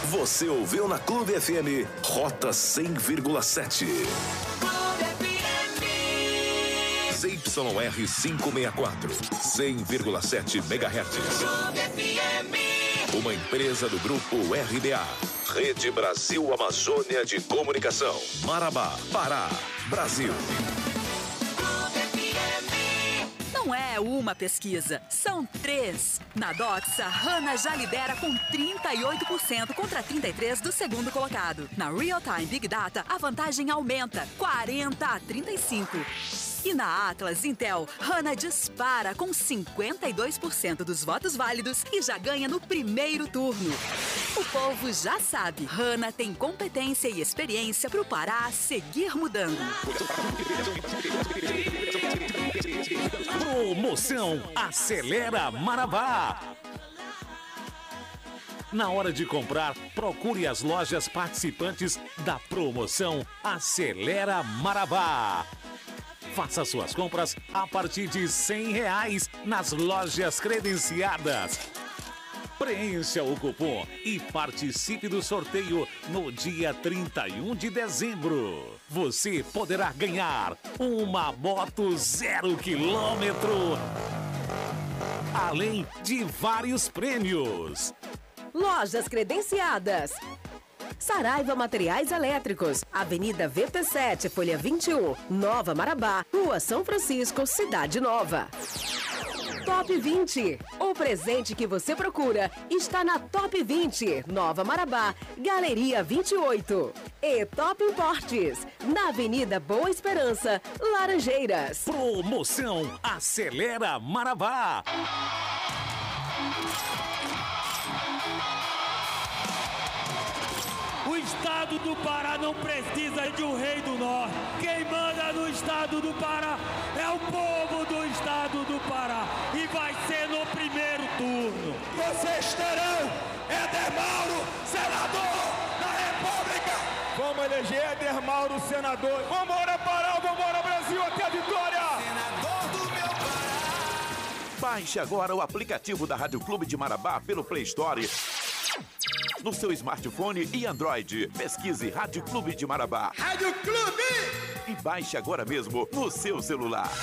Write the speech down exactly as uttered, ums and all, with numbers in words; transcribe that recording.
Você ouviu na Clube F M Rota cem vírgula sete. Z Y R quinhentos e sessenta e quatro, cem vírgula sete megahertz. Uma empresa do grupo R B A. Rede Brasil Amazônia de Comunicação. Marabá, Pará, Brasil. Não é uma pesquisa, são três. Na Doxa, Hanna já lidera com trinta e oito por cento contra trinta e três por cento do segundo colocado. Na Real Time Big Data, a vantagem aumenta, quarenta a trinta e cinco por cento. E na Atlas Intel, Hanna dispara com cinquenta e dois por cento dos votos válidos e já ganha no primeiro turno. O povo já sabe, Hanna tem competência e experiência para o Pará seguir mudando. Promoção Acelera Marabá. Na hora de comprar, procure as lojas participantes da promoção Acelera Marabá. Faça suas compras a partir de cem reais nas lojas credenciadas. Preencha o cupom e participe do sorteio no dia trinta e um de dezembro. Você poderá ganhar uma moto zero quilômetro, além de vários prêmios. Lojas credenciadas. Saraiva Materiais Elétricos, Avenida V P sete, Folha vinte e um, Nova Marabá, Rua São Francisco, Cidade Nova. Top vinte. O presente que você procura está na Top vinte, Nova Marabá, Galeria vinte e oito. E Top Importes, na Avenida Boa Esperança, Laranjeiras. Promoção Acelera Marabá. O estado do Pará não precisa de um rei do norte. Quem manda no estado do Pará é o povo do estado do Pará. E vai ser no primeiro turno. Vocês terão Éder Mauro, senador da República. Vamos eleger Éder Mauro, senador. Vambora, Pará, vambora, Brasil, até a vitória. Senador do meu Pará. Baixe agora o aplicativo da Rádio Clube de Marabá pelo Play Store. No seu smartphone e Android, pesquise Rádio Clube de Marabá. Rádio Clube! E baixe agora mesmo no seu celular.